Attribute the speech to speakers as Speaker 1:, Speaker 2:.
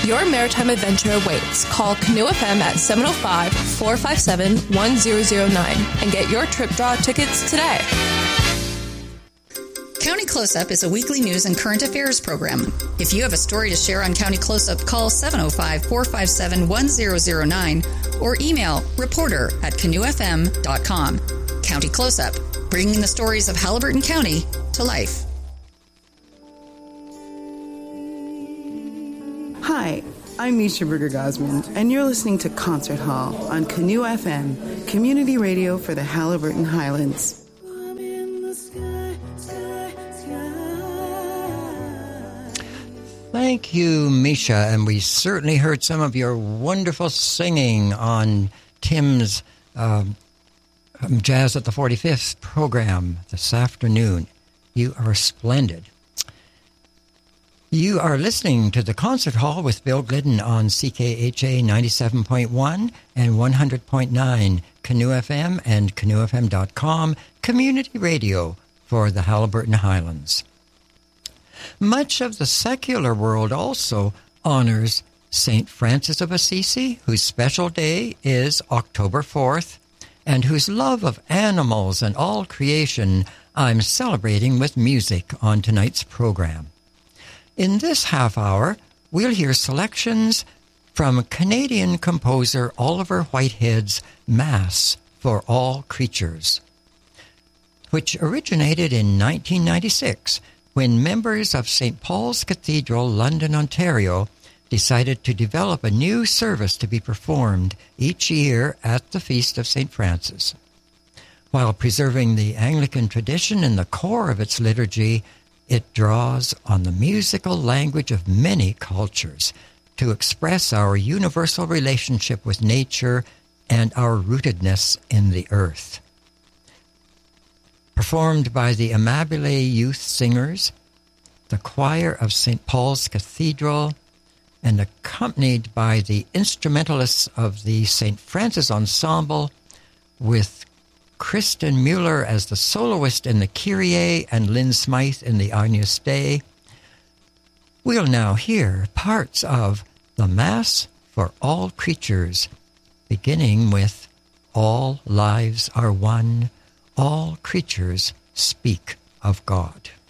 Speaker 1: Your maritime adventure awaits. Call Canoe FM at 705-457-1009 and get your trip draw tickets today.
Speaker 2: County Close-Up is a weekly news and current affairs program. If you have a story to share on County Close-Up, call 705-457-1009 or email reporter@canoefm.com. County Close-Up, bringing the stories of Haliburton County to life.
Speaker 3: Hi, I'm Misha Berger-Gosman, and you're listening to Concert Hall on Canoe FM, community radio for the Haliburton Highlands.
Speaker 4: Thank you, Misha, and we certainly heard some of your wonderful singing on Tim's Jazz at the 45th program this afternoon. You are splendid. You are listening to the Concert Hall with Bill Glidden on CKHA 97.1 and 100.9 Canoe FM and canoefm.com, community radio for the Haliburton Highlands. Much of the secular world also honors St. Francis of Assisi, whose special day is October 4th, and whose love of animals and all creation I'm celebrating with music on tonight's program. In this half hour, we'll hear selections from Canadian composer Oliver Whitehead's Mass for All Creatures, which originated in 1996 when members of St. Paul's Cathedral, London, Ontario, decided to develop a new service to be performed each year at the Feast of St. Francis. While preserving the Anglican tradition in the core of its liturgy, it draws on the musical language of many cultures to express our universal relationship with nature and our rootedness in the earth. Performed by the Amabile Youth Singers, the choir of St. Paul's Cathedral, and accompanied by the instrumentalists of the St. Francis Ensemble, with Kristen Mueller as the soloist in the Kyrie and Lynn Smythe in the Agnus Dei. We'll now hear parts of the Mass for All Creatures, beginning with All Lives Are One, All Creatures Speak of God.